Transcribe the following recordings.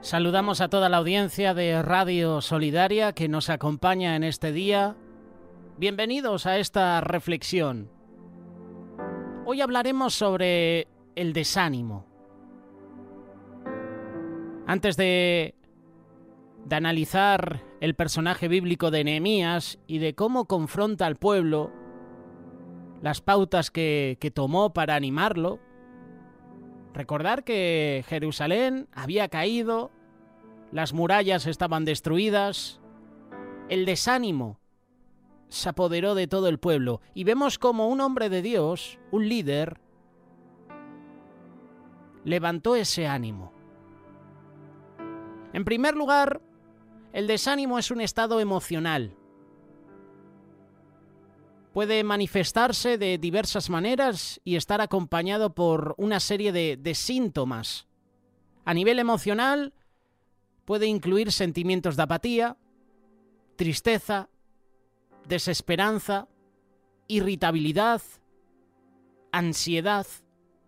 Saludamos a toda la audiencia de Radio Solidaria que nos acompaña en este día. Bienvenidos a esta reflexión. Hoy hablaremos sobre el desánimo. Antes de analizar el personaje bíblico de Nehemías y de cómo confronta al pueblo, las pautas que tomó para animarlo, recordar que Jerusalén había caído, las murallas estaban destruidas, el desánimo se apoderó de todo el pueblo y vemos como un hombre de Dios, un líder, levantó ese ánimo. En primer lugar, el desánimo es un estado emocional. Puede manifestarse de diversas maneras y estar acompañado por una serie de síntomas. A nivel emocional, puede incluir sentimientos de apatía, tristeza, desesperanza, irritabilidad, ansiedad.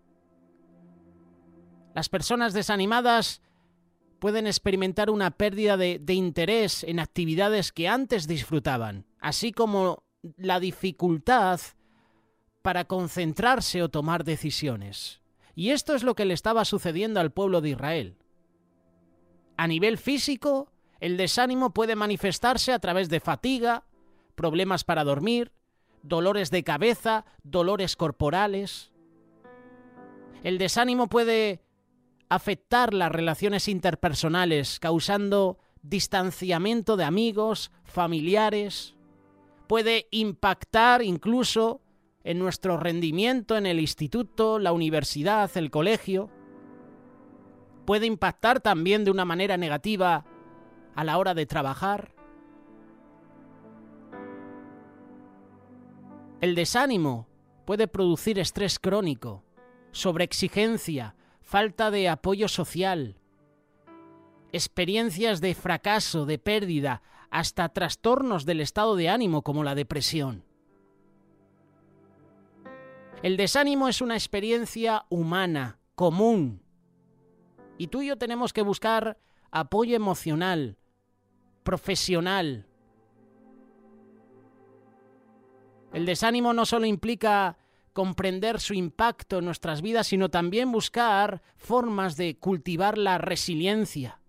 Las personas desanimadas pueden experimentar una pérdida de interés en actividades que antes disfrutaban, así como la dificultad para concentrarse o tomar decisiones. Y esto es lo que le estaba sucediendo al pueblo de Israel. A nivel físico, el desánimo puede manifestarse a través de fatiga, problemas para dormir, dolores de cabeza, dolores corporales. El desánimo puede afectar las relaciones interpersonales, causando distanciamiento de amigos, familiares. Puede impactar incluso en nuestro rendimiento en el instituto, la universidad, el colegio. Puede impactar también de una manera negativa a la hora de trabajar. El desánimo puede producir estrés crónico, sobreexigencia, falta de apoyo social, experiencias de fracaso, de pérdida, hasta trastornos del estado de ánimo como la depresión. El desánimo es una experiencia humana, común, y tú y yo tenemos que buscar apoyo emocional, profesional. El desánimo no solo implica comprender su impacto en nuestras vidas, sino también buscar formas de cultivar la resiliencia.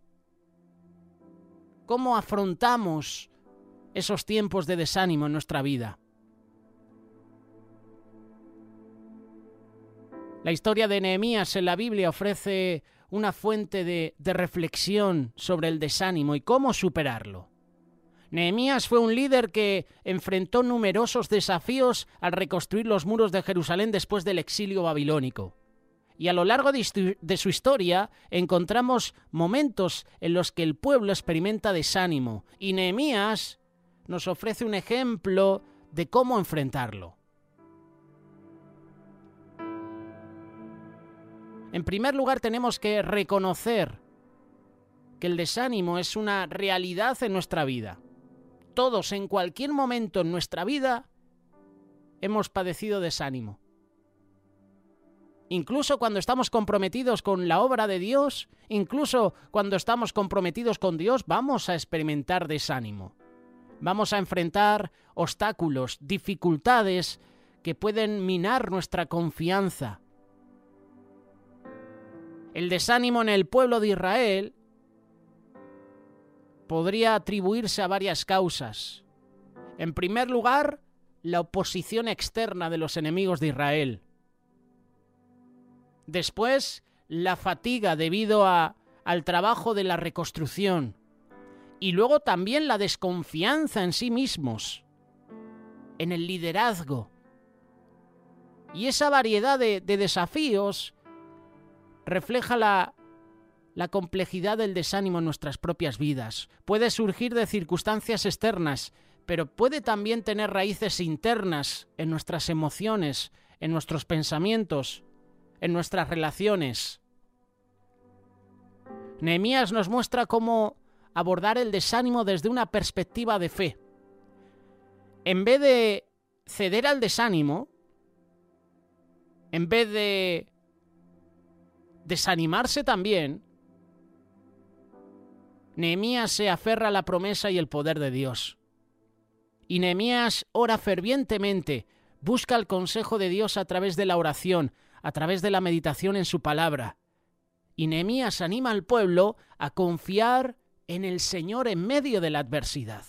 ¿Cómo afrontamos esos tiempos de desánimo en nuestra vida? La historia de Nehemías en la Biblia ofrece una fuente de reflexión sobre el desánimo y cómo superarlo. Nehemías fue un líder que enfrentó numerosos desafíos al reconstruir los muros de Jerusalén después del exilio babilónico. Y a lo largo de su historia encontramos momentos en los que el pueblo experimenta desánimo, y Nehemías nos ofrece un ejemplo de cómo enfrentarlo. En primer lugar, tenemos que reconocer que el desánimo es una realidad en nuestra vida. Todos, en cualquier momento en nuestra vida, hemos padecido desánimo. Incluso cuando estamos comprometidos con la obra de Dios, incluso cuando estamos comprometidos con Dios, vamos a experimentar desánimo. Vamos a enfrentar obstáculos, dificultades que pueden minar nuestra confianza. El desánimo en el pueblo de Israel podría atribuirse a varias causas. En primer lugar, la oposición externa de los enemigos de Israel. Después, la fatiga debido al trabajo de la reconstrucción. Y luego también la desconfianza en sí mismos, en el liderazgo. Y esa variedad de desafíos refleja la complejidad del desánimo en nuestras propias vidas. Puede surgir de circunstancias externas, pero puede también tener raíces internas en nuestras emociones, en nuestros pensamientos, en nuestras relaciones. Nehemías nos muestra cómo abordar el desánimo desde una perspectiva de fe. En vez de ceder al desánimo, en vez de desanimarse también, Nehemías se aferra a la promesa y el poder de Dios. Y Nehemías ora fervientemente, busca el consejo de Dios a través de la oración, a través de la meditación en su palabra. Y Nehemías anima al pueblo a confiar en el Señor en medio de la adversidad.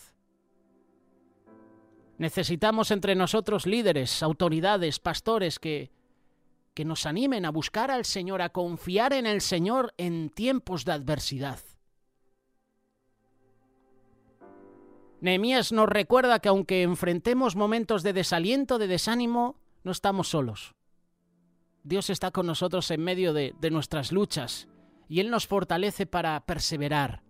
Necesitamos entre nosotros líderes, autoridades, pastores que nos animen a buscar al Señor, a confiar en el Señor en tiempos de adversidad. Nehemías nos recuerda que aunque enfrentemos momentos de desaliento, de desánimo, no estamos solos. Dios está con nosotros en medio de nuestras luchas y Él nos fortalece para perseverar.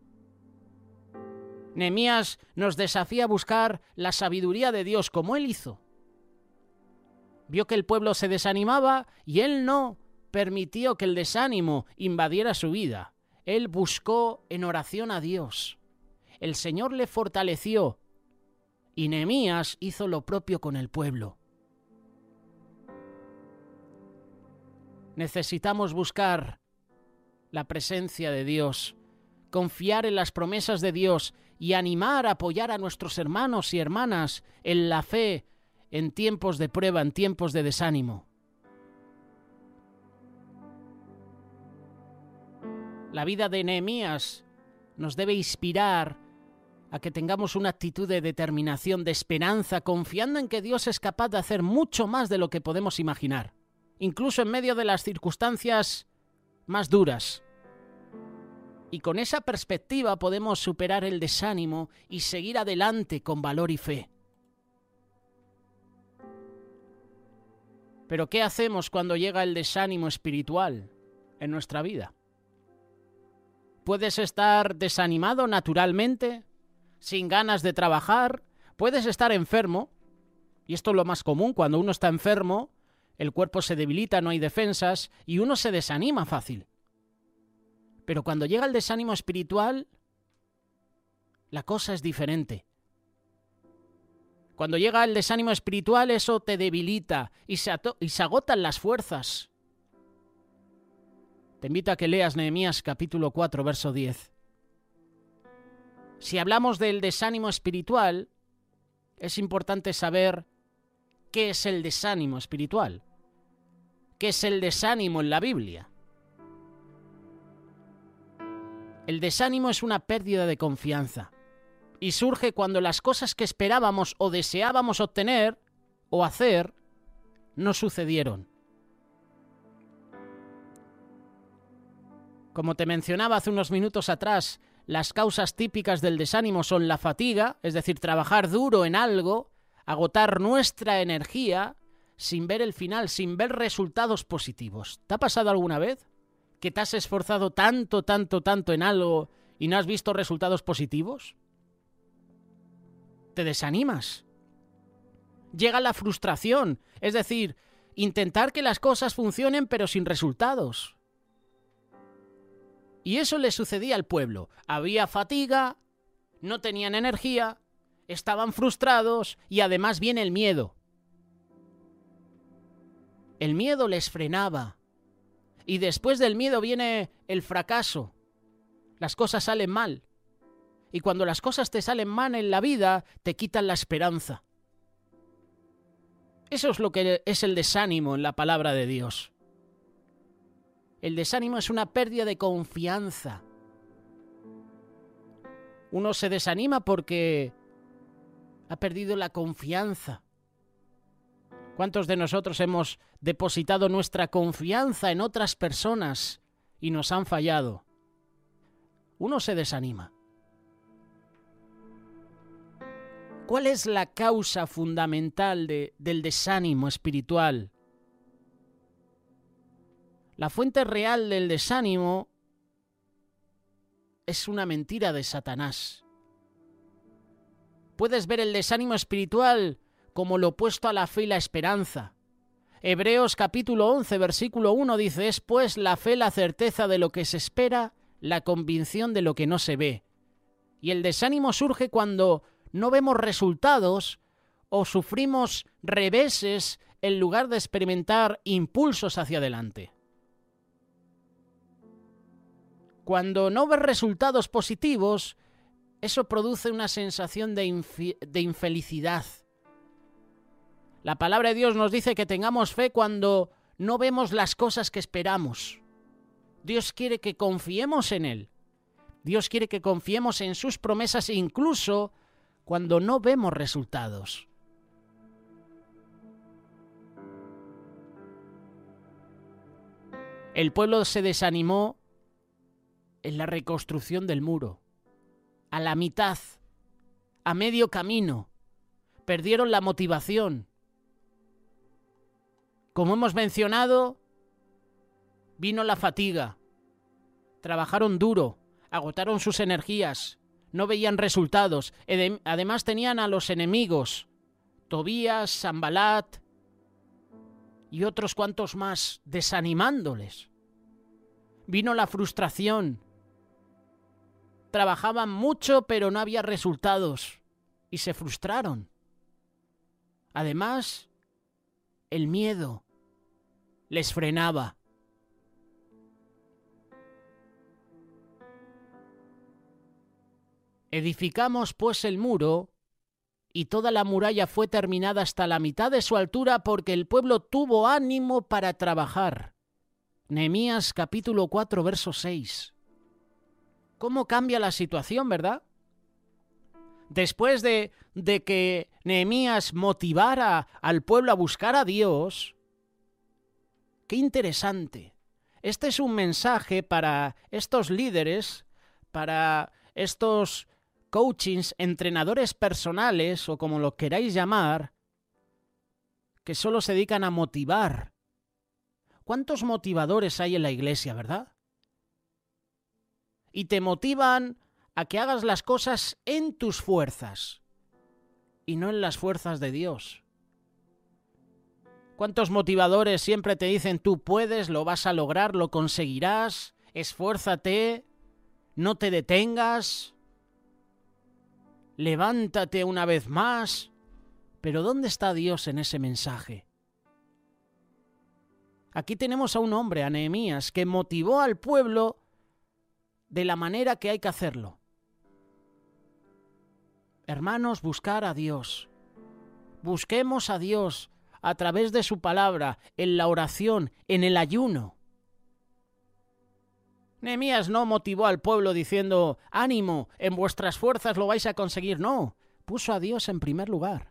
Nehemías nos desafía a buscar la sabiduría de Dios como Él hizo. Vio que el pueblo se desanimaba y Él no permitió que el desánimo invadiera su vida. Él buscó en oración a Dios. El Señor le fortaleció y Nehemías hizo lo propio con el pueblo. Necesitamos buscar la presencia de Dios, confiar en las promesas de Dios y animar, apoyar a nuestros hermanos y hermanas en la fe en tiempos de prueba, en tiempos de desánimo. La vida de Nehemías nos debe inspirar a que tengamos una actitud de determinación, de esperanza, confiando en que Dios es capaz de hacer mucho más de lo que podemos imaginar, incluso en medio de las circunstancias más duras. Y con esa perspectiva podemos superar el desánimo y seguir adelante con valor y fe. Pero ¿qué hacemos cuando llega el desánimo espiritual en nuestra vida? Puedes estar desanimado naturalmente, sin ganas de trabajar, puedes estar enfermo, y esto es lo más común, cuando uno está enfermo, el cuerpo se debilita, no hay defensas, y uno se desanima fácil. Pero cuando llega el desánimo espiritual, la cosa es diferente. Cuando llega el desánimo espiritual, eso te debilita y se agotan las fuerzas. Te invito a que leas Nehemías capítulo 4, verso 10. Si hablamos del desánimo espiritual, es importante saber qué es el desánimo espiritual, qué es el desánimo en la Biblia. El desánimo es una pérdida de confianza y surge cuando las cosas que esperábamos o deseábamos obtener o hacer no sucedieron. Como te mencionaba hace unos minutos atrás, las causas típicas del desánimo son la fatiga, es decir, trabajar duro en algo, agotar nuestra energía sin ver el final, sin ver resultados positivos. ¿Te ha pasado alguna vez que te has esforzado tanto en algo y no has visto resultados positivos? Te desanimas. Llega la frustración, es decir, intentar que las cosas funcionen pero sin resultados. Y eso le sucedía al pueblo. Había fatiga, no tenían energía, estaban frustrados y además viene el miedo. El miedo les frenaba. Y después del miedo viene el fracaso. Las cosas salen mal. Y cuando las cosas te salen mal en la vida, te quitan la esperanza. Eso es lo que es el desánimo en la palabra de Dios. El desánimo es una pérdida de confianza. Uno se desanima porque ha perdido la confianza. ¿Cuántos de nosotros hemos depositado nuestra confianza en otras personas y nos han fallado? Uno se desanima. ¿Cuál es la causa fundamental del desánimo espiritual? La fuente real del desánimo es una mentira de Satanás. Puedes ver el desánimo espiritual como lo opuesto a la fe y la esperanza. Hebreos capítulo 11, versículo 1 dice: es pues la fe la certeza de lo que se espera, la convicción de lo que no se ve. Y el desánimo surge cuando no vemos resultados o sufrimos reveses en lugar de experimentar impulsos hacia adelante. Cuando no ves resultados positivos, eso produce una sensación de infelicidad. La palabra de Dios nos dice que tengamos fe cuando no vemos las cosas que esperamos. Dios quiere que confiemos en Él. Dios quiere que confiemos en sus promesas incluso cuando no vemos resultados. El pueblo se desanimó en la reconstrucción del muro. A la mitad, a medio camino, perdieron la motivación. Como hemos mencionado, vino la fatiga. Trabajaron duro, agotaron sus energías, no veían resultados. Además tenían a los enemigos, Tobías, Sanbalat y otros cuantos más, desanimándoles. Vino la frustración. Trabajaban mucho, pero no había resultados y se frustraron. Además, el miedo les frenaba. Edificamos pues el muro, y toda la muralla fue terminada hasta la mitad de su altura porque el pueblo tuvo ánimo para trabajar. Nehemías capítulo 4, verso 6. ¿Cómo cambia la situación, verdad? Después de que Nehemías motivara al pueblo a buscar a Dios, qué interesante. Este es un mensaje para estos líderes, para estos coachings, entrenadores personales o como lo queráis llamar, que solo se dedican a motivar. ¿Cuántos motivadores hay en la iglesia, verdad? Y te motivan a que hagas las cosas en tus fuerzas y no en las fuerzas de Dios. ¿Cuántos motivadores siempre te dicen tú puedes, lo vas a lograr, lo conseguirás, esfuérzate, no te detengas, levántate una vez más? Pero ¿dónde está Dios en ese mensaje? Aquí tenemos a un hombre, a Nehemías, que motivó al pueblo de la manera que hay que hacerlo. Hermanos, buscar a Dios. Busquemos a Dios a través de su palabra, en la oración, en el ayuno. Nehemías no motivó al pueblo diciendo, ánimo, en vuestras fuerzas lo vais a conseguir. No, puso a Dios en primer lugar.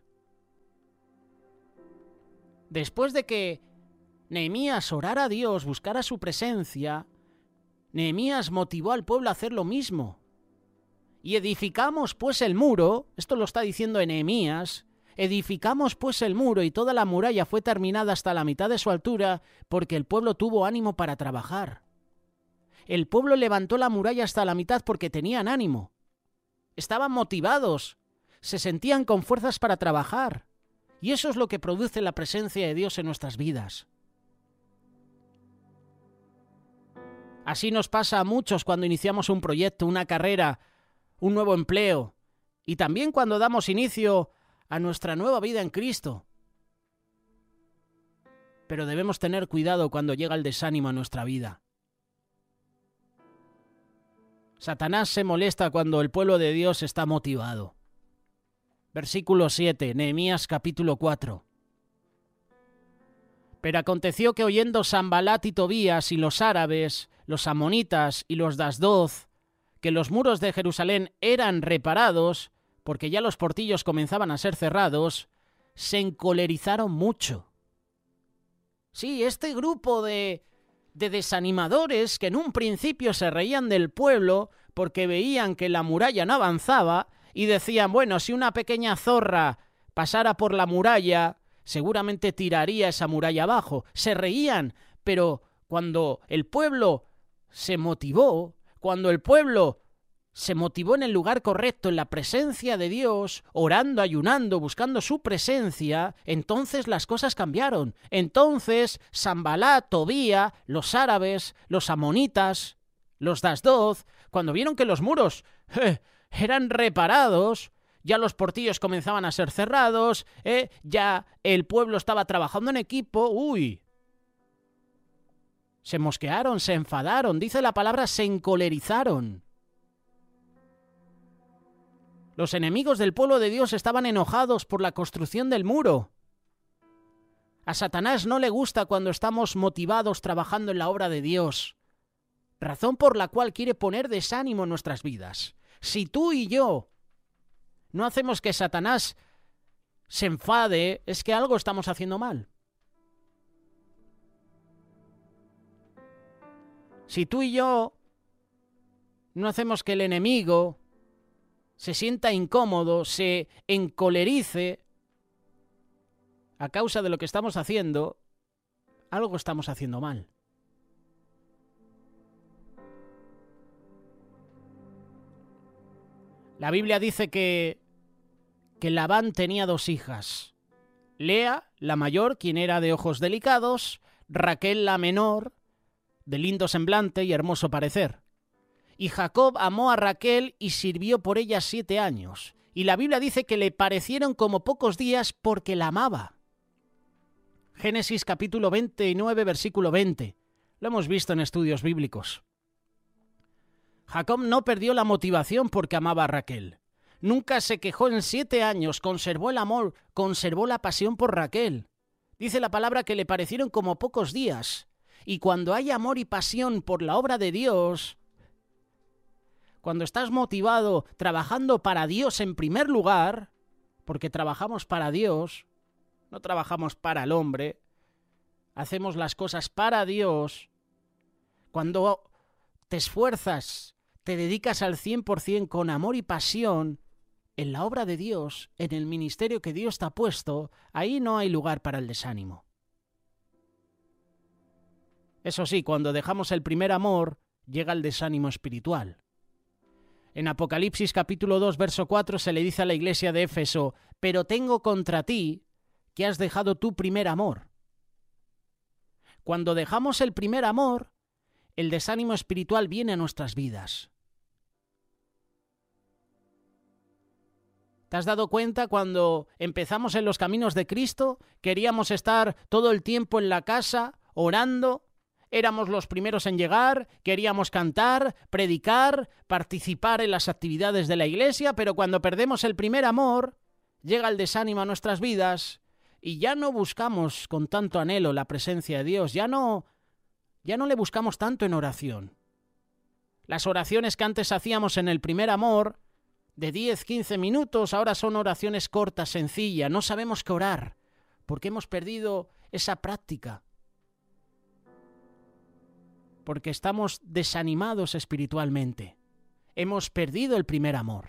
Después de que Nehemías orara a Dios, buscara su presencia, Nehemías motivó al pueblo a hacer lo mismo. Y edificamos pues el muro, esto lo está diciendo en Nehemías, edificamos pues el muro y toda la muralla fue terminada hasta la mitad de su altura porque el pueblo tuvo ánimo para trabajar. El pueblo levantó la muralla hasta la mitad porque tenían ánimo. Estaban motivados, se sentían con fuerzas para trabajar. Y eso es lo que produce la presencia de Dios en nuestras vidas. Así nos pasa a muchos cuando iniciamos un proyecto, una carrera, un nuevo empleo y también cuando damos inicio a nuestra nueva vida en Cristo. Pero debemos tener cuidado cuando llega el desánimo a nuestra vida. Satanás se molesta cuando el pueblo de Dios está motivado. Versículo 7, Nehemías capítulo 4. Pero aconteció que oyendo Sanbalat y Tobías y los árabes, los amonitas y los de Asdod, que los muros de Jerusalén eran reparados, porque ya los portillos comenzaban a ser cerrados, se encolerizaron mucho. Sí, este grupo de desanimadores que en un principio se reían del pueblo porque veían que la muralla no avanzaba y decían, bueno, si una pequeña zorra pasara por la muralla, seguramente tiraría esa muralla abajo. Se reían, pero cuando el pueblo se motivó, cuando el pueblo se motivó en el lugar correcto, en la presencia de Dios, orando, ayunando, buscando su presencia, entonces las cosas cambiaron. Entonces Sanbalat, Tobía, los árabes, los amonitas, los de Asdod, cuando vieron que los muros eran reparados, ya los portillos comenzaban a ser cerrados, ya el pueblo estaba trabajando en equipo, Se mosquearon, se enfadaron, dice la palabra, se encolerizaron. Los enemigos del pueblo de Dios estaban enojados por la construcción del muro. A Satanás no le gusta cuando estamos motivados trabajando en la obra de Dios, razón por la cual quiere poner desánimo en nuestras vidas. Si tú y yo no hacemos que Satanás se enfade, es que algo estamos haciendo mal. Si tú y yo no hacemos que el enemigo se sienta incómodo, se encolerice a causa de lo que estamos haciendo, algo estamos haciendo mal. La Biblia dice que Labán tenía 2 hijas. Lea, la mayor, quien era de ojos delicados, Raquel, la menor, de lindo semblante y hermoso parecer. Y Jacob amó a Raquel y sirvió por ella 7 años. Y la Biblia dice que le parecieron como pocos días porque la amaba. Génesis capítulo 29, versículo 20. Lo hemos visto en estudios bíblicos. Jacob no perdió la motivación porque amaba a Raquel. Nunca se quejó en 7 años, conservó el amor, conservó la pasión por Raquel. Dice la palabra que le parecieron como pocos días. Y cuando hay amor y pasión por la obra de Dios, cuando estás motivado, trabajando para Dios en primer lugar, porque trabajamos para Dios, no trabajamos para el hombre, hacemos las cosas para Dios, cuando te esfuerzas, te dedicas al 100% con amor y pasión en la obra de Dios, en el ministerio que Dios te ha puesto, ahí no hay lugar para el desánimo. Eso sí, cuando dejamos el primer amor, llega el desánimo espiritual. En Apocalipsis capítulo 2, verso 4 se le dice a la iglesia de Éfeso: pero tengo contra ti que has dejado tu primer amor. Cuando dejamos el primer amor, el desánimo espiritual viene a nuestras vidas. ¿Te has dado cuenta cuando empezamos en los caminos de Cristo? Queríamos estar todo el tiempo en la casa, orando. Éramos los primeros en llegar, queríamos cantar, predicar, participar en las actividades de la iglesia, pero cuando perdemos el primer amor, llega el desánimo a nuestras vidas y ya no buscamos con tanto anhelo la presencia de Dios, ya no le buscamos tanto en oración. Las oraciones que antes hacíamos en el primer amor, de 10, 15 minutos, ahora son oraciones cortas, sencillas, no sabemos qué orar, porque hemos perdido esa práctica. Porque estamos desanimados espiritualmente. Hemos perdido el primer amor.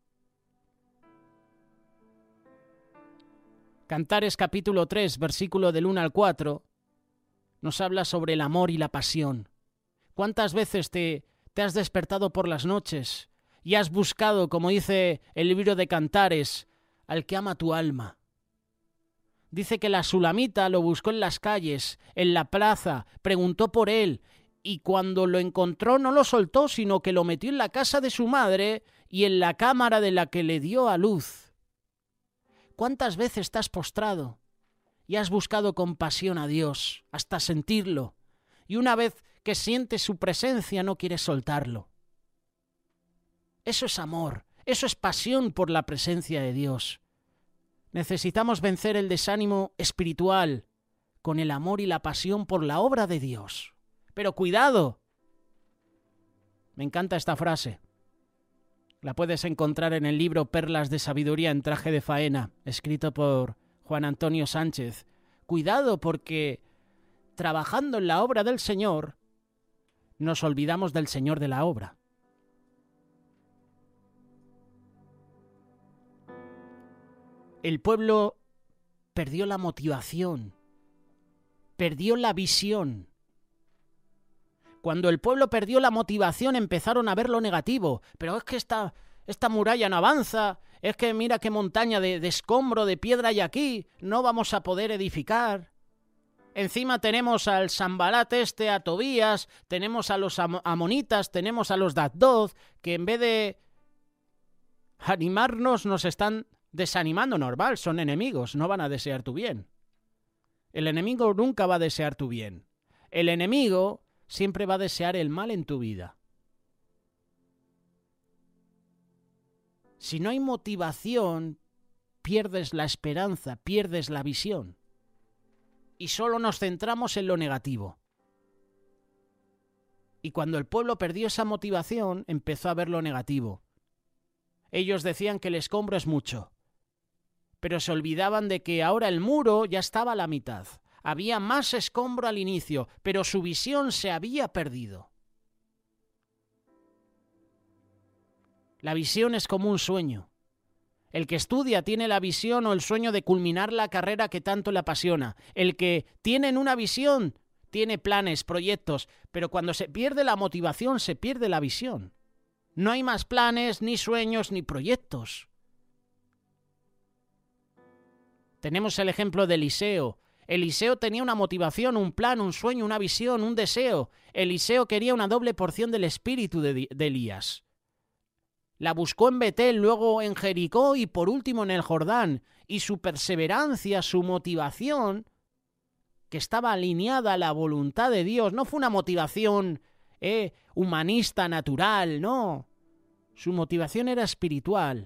Cantares capítulo 3, versículo del 1 al 4, nos habla sobre el amor y la pasión. ¿Cuántas veces te has despertado por las noches y has buscado, como dice el libro de Cantares, al que ama tu alma? Dice que la sulamita lo buscó en las calles, en la plaza, preguntó por él, y cuando lo encontró no lo soltó, sino que lo metió en la casa de su madre y en la cámara de la que le dio a luz. ¿Cuántas veces te has postrado y has buscado con pasión a Dios hasta sentirlo? Y una vez que sientes su presencia no quieres soltarlo. Eso es amor, eso es pasión por la presencia de Dios. Necesitamos vencer el desánimo espiritual con el amor y la pasión por la obra de Dios. Pero cuidado. Me encanta esta frase. La puedes encontrar en el libro Perlas de Sabiduría en traje de faena, escrito por Juan Antonio Sánchez. Cuidado, porque trabajando en la obra del Señor, nos olvidamos del Señor de la obra. El pueblo perdió la motivación, perdió la visión. Cuando el pueblo perdió la motivación empezaron a ver lo negativo. Pero es que esta muralla no avanza, es que mira qué montaña de escombro, de piedra hay aquí, no vamos a poder edificar. Encima tenemos al Sanbalat a Tobías, tenemos a los amonitas, tenemos a los de Asdod, que en vez de animarnos nos están desanimando. Normal, son enemigos, no van a desear tu bien. El enemigo nunca va a desear tu bien. El enemigo siempre va a desear el mal en tu vida. Si no hay motivación, pierdes la esperanza, pierdes la visión. Y solo nos centramos en lo negativo. Y cuando el pueblo perdió esa motivación, empezó a ver lo negativo. Ellos decían que el escombro es mucho, pero se olvidaban de que ahora el muro ya estaba a la mitad. Había más escombro al inicio, pero su visión se había perdido. La visión es como un sueño. El que estudia tiene la visión o el sueño de culminar la carrera que tanto le apasiona. El que tiene una visión tiene planes, proyectos, pero cuando se pierde la motivación se pierde la visión. No hay más planes, ni sueños, ni proyectos. Tenemos el ejemplo de Eliseo. Eliseo tenía una motivación, un plan, un sueño, una visión, un deseo. Eliseo quería una doble porción del espíritu de Elías. La buscó en Betel, luego en Jericó y por último en el Jordán. Y su perseverancia, su motivación, que estaba alineada a la voluntad de Dios, no fue una motivación humanista, natural, no. Su motivación era espiritual.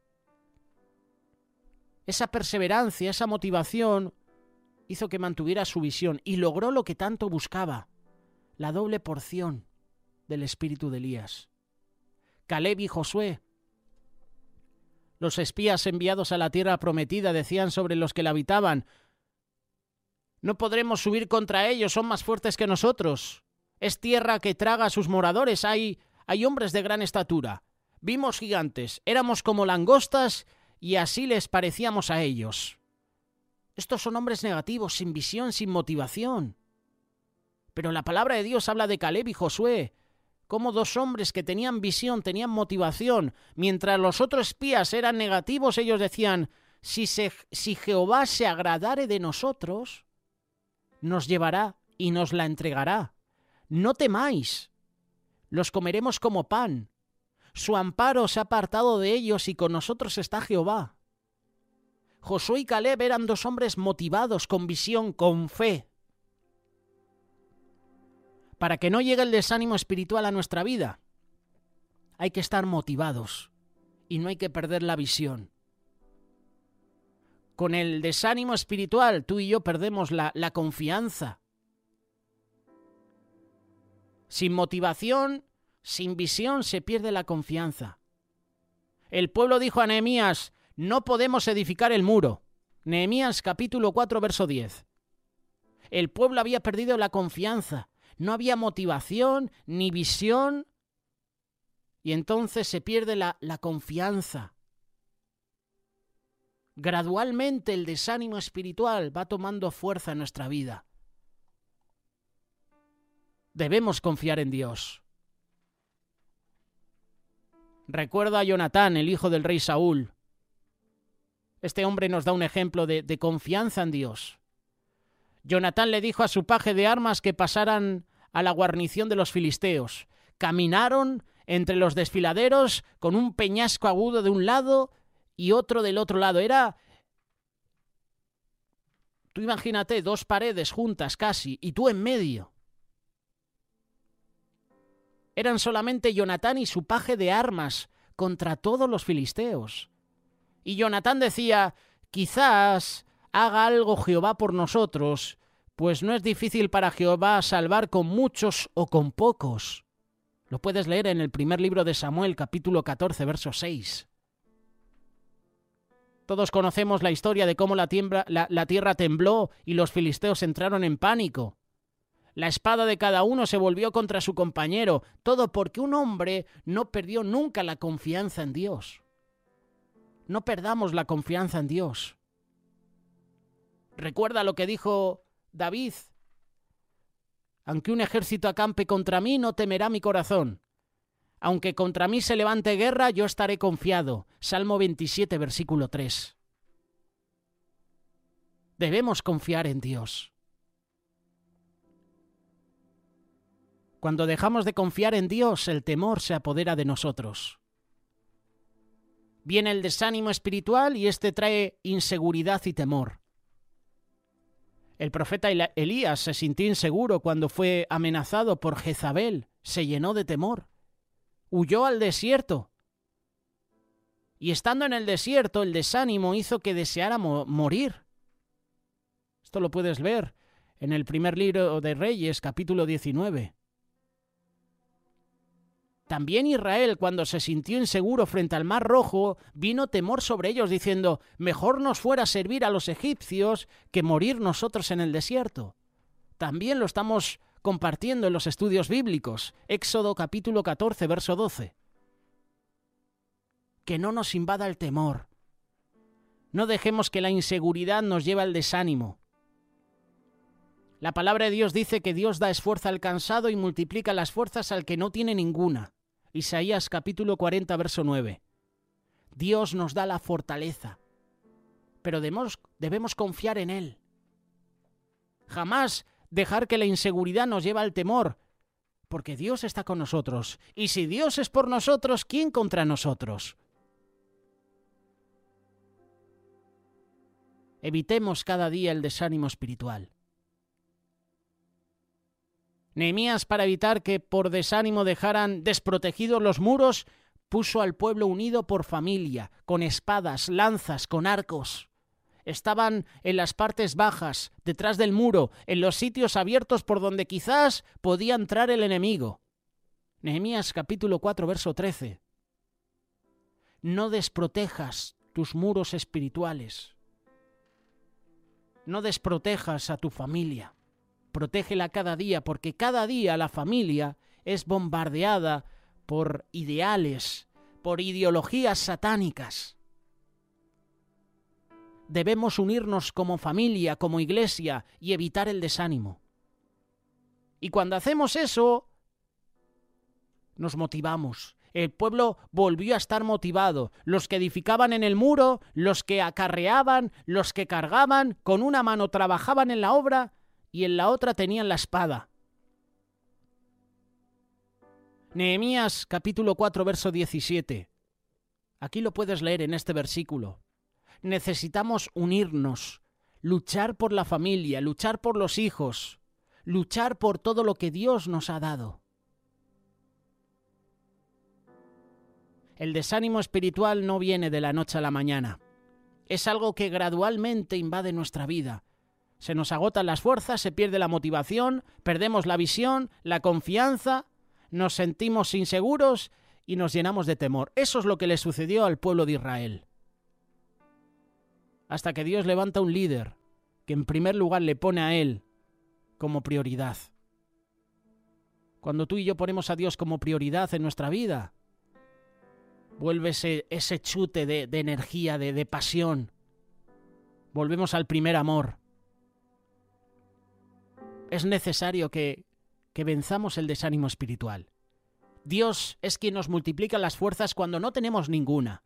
Esa perseverancia, esa motivación hizo que mantuviera su visión y logró lo que tanto buscaba, la doble porción del espíritu de Elías. Caleb y Josué, los espías enviados a la tierra prometida, decían sobre los que la habitaban: no podremos subir contra ellos, son más fuertes que nosotros. Es tierra que traga a sus moradores, hay hombres de gran estatura. Vimos gigantes, éramos como langostas y así les parecíamos a ellos. Estos son hombres negativos, sin visión, sin motivación. Pero la palabra de Dios habla de Caleb y Josué, como dos hombres que tenían visión, tenían motivación. Mientras los otros espías eran negativos, ellos decían: si Jehová se agradare de nosotros, nos llevará y nos la entregará. No temáis, los comeremos como pan. Su amparo se ha apartado de ellos y con nosotros está Jehová. Josué y Caleb eran dos hombres motivados, con visión, con fe. Para que no llegue el desánimo espiritual a nuestra vida, hay que estar motivados y no hay que perder la visión. Con el desánimo espiritual, tú y yo perdemos la confianza. Sin motivación, sin visión, se pierde la confianza. El pueblo dijo a Nehemías: no podemos edificar el muro. Nehemías capítulo 4, verso 10. El pueblo había perdido la confianza. No había motivación ni visión y entonces se pierde la confianza. Gradualmente el desánimo espiritual va tomando fuerza en nuestra vida. Debemos confiar en Dios. Recuerda a Jonatán, el hijo del rey Saúl. Este hombre nos da un ejemplo de confianza en Dios. Jonatán le dijo a su paje de armas que pasaran a la guarnición de los filisteos. Caminaron entre los desfiladeros con un peñasco agudo de un lado y otro del otro lado. Tú imagínate, dos paredes juntas casi, y tú en medio. Eran solamente Jonatán y su paje de armas contra todos los filisteos. Y Jonatán decía: quizás haga algo Jehová por nosotros, pues no es difícil para Jehová salvar con muchos o con pocos. Lo puedes leer en el primer libro de Samuel, capítulo 14, verso 6. Todos conocemos la historia de cómo la tierra tembló y los filisteos entraron en pánico. La espada de cada uno se volvió contra su compañero, todo porque un hombre no perdió nunca la confianza en Dios. No perdamos la confianza en Dios. Recuerda lo que dijo David: aunque un ejército acampe contra mí, no temerá mi corazón. Aunque contra mí se levante guerra, yo estaré confiado. Salmo 27, versículo 3. Debemos confiar en Dios. Cuando dejamos de confiar en Dios, el temor se apodera de nosotros. Viene el desánimo espiritual y este trae inseguridad y temor. El profeta Elías se sintió inseguro cuando fue amenazado por Jezabel, se llenó de temor, huyó al desierto. Y estando en el desierto, el desánimo hizo que deseara morir. Esto lo puedes ver en el primer libro de Reyes, capítulo 19. También Israel, cuando se sintió inseguro frente al Mar Rojo, vino temor sobre ellos, diciendo: mejor nos fuera servir a los egipcios que morir nosotros en el desierto. También lo estamos compartiendo en los estudios bíblicos. Éxodo capítulo 14, verso 12. Que no nos invada el temor. No dejemos que la inseguridad nos lleve al desánimo. La palabra de Dios dice que Dios da esfuerzo al cansado y multiplica las fuerzas al que no tiene ninguna. Isaías capítulo 40, verso 9. Dios nos da la fortaleza, pero debemos confiar en Él. Jamás dejar que la inseguridad nos lleve al temor, porque Dios está con nosotros. Y si Dios es por nosotros, ¿quién contra nosotros? Evitemos cada día el desánimo espiritual. Nehemías, para evitar que por desánimo dejaran desprotegidos los muros, puso al pueblo unido por familia, con espadas, lanzas, con arcos. Estaban en las partes bajas, detrás del muro, en los sitios abiertos por donde quizás podía entrar el enemigo. Nehemías capítulo 4, verso 13. No desprotejas tus muros espirituales. No desprotejas a tu familia. Protégela cada día, porque cada día la familia es bombardeada por ideales, por ideologías satánicas. Debemos unirnos como familia, como iglesia, y evitar el desánimo. Y cuando hacemos eso, nos motivamos. El pueblo volvió a estar motivado. Los que edificaban en el muro, los que acarreaban, los que cargaban, con una mano trabajaban en la obra y en la otra tenían la espada. Nehemías capítulo 4, verso 17. Aquí lo puedes leer en este versículo. Necesitamos unirnos, luchar por la familia, luchar por los hijos, luchar por todo lo que Dios nos ha dado. El desánimo espiritual no viene de la noche a la mañana. Es algo que gradualmente invade nuestra vida. Se nos agotan las fuerzas, se pierde la motivación, perdemos la visión, la confianza, nos sentimos inseguros y nos llenamos de temor. Eso es lo que le sucedió al pueblo de Israel. Hasta que Dios levanta un líder que en primer lugar le pone a Él como prioridad. Cuando tú y yo ponemos a Dios como prioridad en nuestra vida, vuelve ese chute de energía, de pasión. Volvemos al primer amor. Es necesario que venzamos el desánimo espiritual. Dios es quien nos multiplica las fuerzas cuando no tenemos ninguna.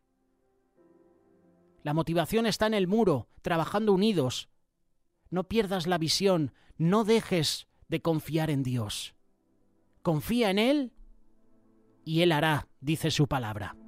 La motivación está en el muro, trabajando unidos. No pierdas la visión, no dejes de confiar en Dios. Confía en Él y Él hará, dice su palabra.